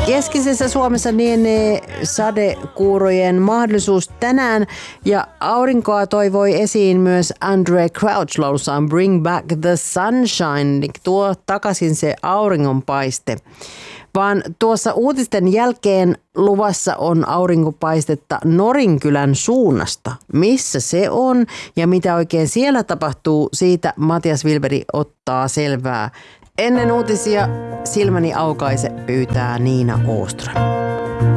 Keskisessä Suomessa lienee sadekuurojen mahdollisuus tänään ja aurinkoa toivoi esiin myös Andre Crouch laulussaan Bring Back the Sunshine, eli tuo takaisin se auringonpaiste. Vaan tuossa uutisten jälkeen luvassa on aurinkopaistetta Norinkylän suunnasta. Missä se on ja mitä oikein siellä tapahtuu, siitä Matias Wilberi ottaa selvää. Ennen uutisia silmäni aukaise pyytää Niina Åström.